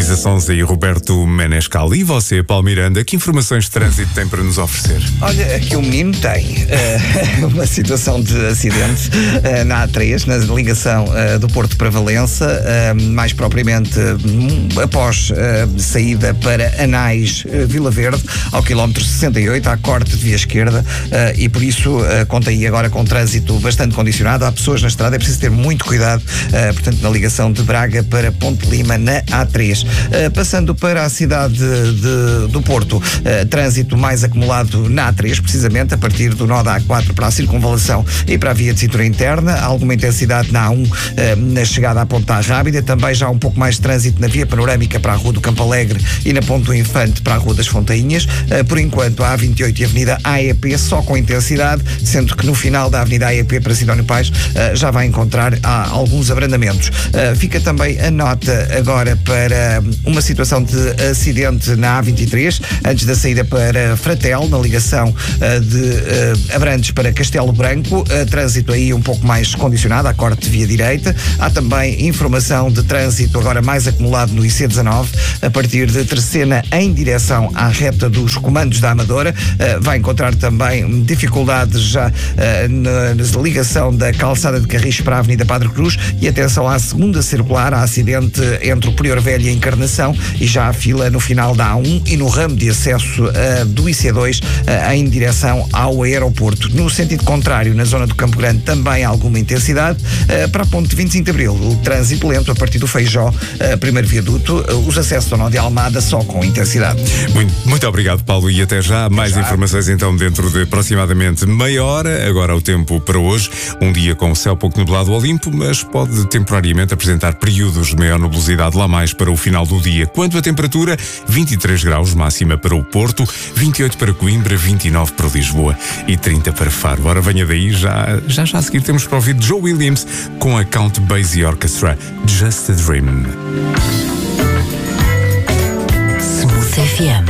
Luísa Sonza e Roberto Menescal. E você, Paulo Miranda, que informações de trânsito tem para nos oferecer? Olha, aqui o menino tem uma situação de acidente na A3, na ligação do Porto para Valença, mais propriamente após saída para Anais, Vila Verde, ao quilómetro 68, à corte de via esquerda, e por isso conta aí agora com trânsito bastante condicionado. Há pessoas na estrada, é preciso ter muito cuidado, portanto, na ligação de Braga para Ponte Lima, na A3. Passando para a cidade do Porto, trânsito mais acumulado na A3, precisamente a partir do nó da A4 para a circunvalação e para a via de cintura interna. Há alguma intensidade na A1 na chegada à Ponta Rábida, também já um pouco mais de trânsito na via panorâmica para a Rua do Campo Alegre e na Ponte do Infante para a Rua das Fontainhas. Por enquanto, a A28 e a Avenida AEP só com intensidade, sendo que no final da Avenida AEP para Sidónio Pais já vai encontrar alguns abrandamentos. Fica também a nota agora para uma situação de acidente na A23, antes da saída para Fratel, na ligação de Abrantes para Castelo Branco. Trânsito aí um pouco mais condicionado, à corte de via direita. Há também informação de trânsito agora mais acumulado no IC19, a partir de Terceira em direção à reta dos comandos da Amadora. Vai encontrar também dificuldades já na ligação da calçada de Carris para a Avenida Padre Cruz, e atenção à segunda circular, há acidente entre o Prior Velho e a Encarnação, e já há fila no final da A1 e no ramo de acesso do IC2 em direção ao aeroporto. No sentido contrário, na zona do Campo Grande, também há alguma intensidade. Para a ponte de 25 de Abril, o trânsito lento a partir do Feijó, primeiro viaduto, os acessos ao nó de Almada só com intensidade. Muito obrigado, Paulo, e até já. Mais informações então dentro de aproximadamente meia hora. Agora o tempo para hoje, um dia com o céu pouco nublado ao limpo, mas pode temporariamente apresentar períodos de maior nubosidade lá mais para o final do dia. Quanto à temperatura, 23 graus máxima para o Porto, 28 para Coimbra, 29 para Lisboa e 30 para Faro. Ora, venha daí, já a seguir temos para ouvir Joe Williams com a Count Basie Orchestra, Just a Dream. Smooth FM.